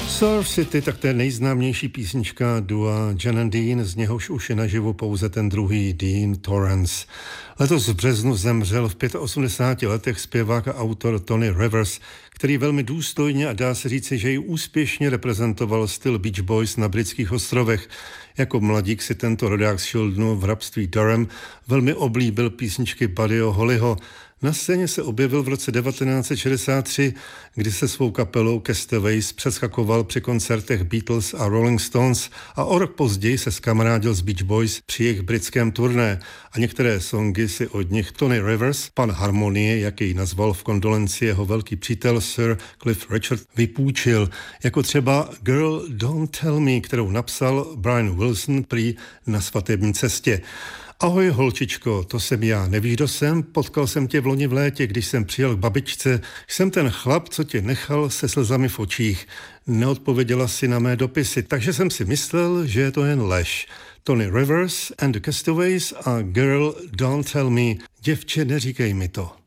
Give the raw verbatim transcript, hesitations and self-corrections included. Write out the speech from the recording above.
Surf City, tak to je nejznámější písnička dua Jan and Dean, z něhož už je naživu pouze ten druhý Dean Torrance. Letos v březnu zemřel v osmdesáti pěti letech zpěvák a autor Tony Rivers, který velmi důstojně a dá se říci, že i úspěšně reprezentoval styl Beach Boys na britských ostrovech. Jako mladík si tento rodák z Shildonu v hrabství Durham velmi oblíbil písničky Buddyho Hollyho. Na scéně se objevil v roce devatenáct set šedesát tři, kdy se svou kapelou Castaways přeskakoval při koncertech Beatles a Rolling Stones a o rok později se skamarádil s Beach Boys při jejich britském turné a některé songy si od nich Tony Rivers, pan harmonie, jak jej nazval v kondolenci jeho velký přítel Sir Cliff Richard, vypůjčil, jako třeba Girl Don't Tell Me, kterou napsal Brian Wilson prý na svatební cestě. Ahoj holčičko, to jsem já, nevíš, kdo jsem? Potkal jsem tě v loni v létě, když jsem přijel k babičce. Jsem ten chlap, co tě nechal se slzami v očích. Neodpověděla si na mé dopisy, takže jsem si myslel, že je to jen lež. Tony Rivers and the Castaways a Girl Don't Tell Me. Děvče, neříkej mi to.